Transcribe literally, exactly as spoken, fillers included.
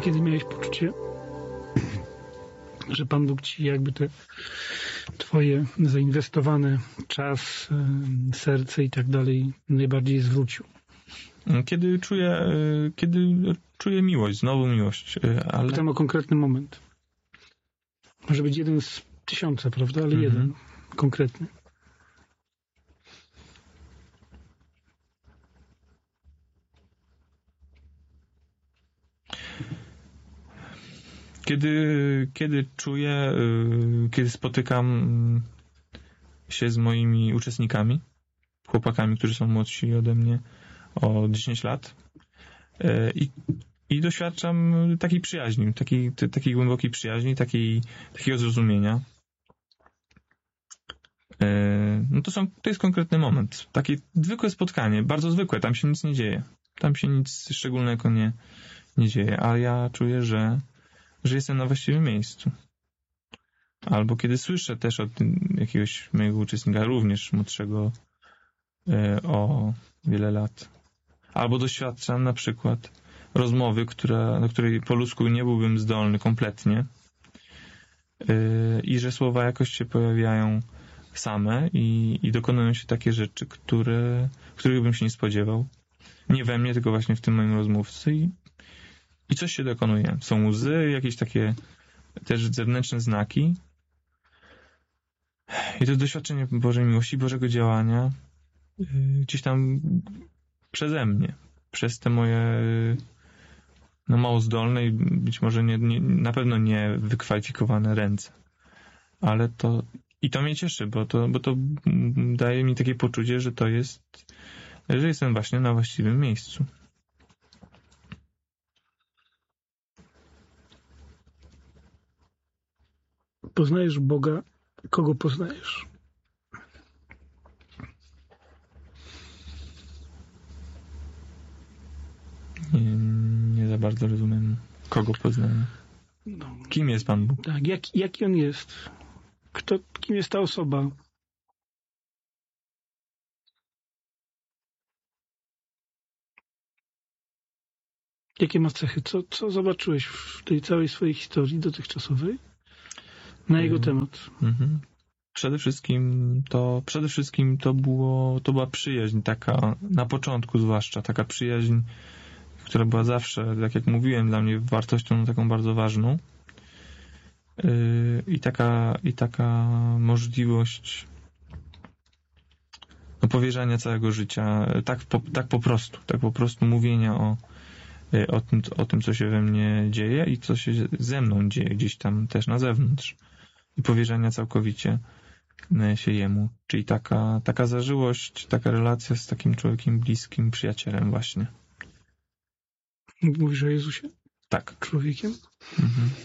kiedy miałeś poczucie, że Pan Bóg ci jakby te twoje zainwestowane czas, serce i tak dalej najbardziej zwrócił? Kiedy czuję, kiedy czuję miłość, znowu miłość, ale... Pytam o konkretny moment. Może być jeden z tysiąca, prawda? Ale mhm. jeden konkretny. Kiedy, kiedy czuję, kiedy spotykam się z moimi uczestnikami, chłopakami, którzy są młodsi ode mnie o dziesięć lat i, i doświadczam takiej przyjaźni, takiej, takiej głębokiej przyjaźni, takiej, takiego zrozumienia. No to, są, to jest konkretny moment. Takie zwykłe spotkanie, bardzo zwykłe, tam się nic nie dzieje. Tam się nic szczególnego nie, nie dzieje, ale ja czuję, że że jestem na właściwym miejscu. Albo kiedy słyszę też od jakiegoś mojego uczestnika, również młodszego e, o wiele lat. Albo doświadczam na przykład rozmowy, która, do której po ludzku nie byłbym zdolny kompletnie e, i że słowa jakoś się pojawiają same i, i dokonują się takie rzeczy, które, których bym się nie spodziewał. Nie we mnie, tylko właśnie w tym moim rozmówcy i I coś się dokonuje. Są łzy, jakieś takie też zewnętrzne znaki. I to jest doświadczenie Bożej miłości, Bożego działania gdzieś tam przeze mnie. Przez te moje no mało zdolne i być może nie, nie, na pewno nie wykwalifikowane ręce. Ale to i to mnie cieszy, bo to, bo to daje mi takie poczucie, że to jest, że jestem właśnie na właściwym miejscu. Poznajesz Boga, kogo poznajesz? Nie, nie za bardzo rozumiem, kogo poznaję. No. Kim jest Pan Bóg? Tak, jak, jaki On jest? Kto, kim jest ta osoba? Jakie ma cechy? Co, co zobaczyłeś w tej całej swojej historii dotychczasowej na jego temat? Mhm. Przede wszystkim to, przede wszystkim to było, to była przyjaźń taka, na początku zwłaszcza, taka przyjaźń, która była zawsze, tak jak mówiłem, dla mnie wartością taką bardzo ważną. Yy, i taka, i taka możliwość no, powierzania całego życia, tak po, tak po prostu, tak po prostu mówienia o, o tym, o tym, co się we mnie dzieje i co się ze mną dzieje gdzieś tam też na zewnątrz. I powierzania całkowicie się Jemu. Czyli taka, taka zażyłość, taka relacja z takim człowiekiem bliskim, przyjacielem właśnie. Mówisz o Jezusie? Tak. Człowiekiem? Mhm.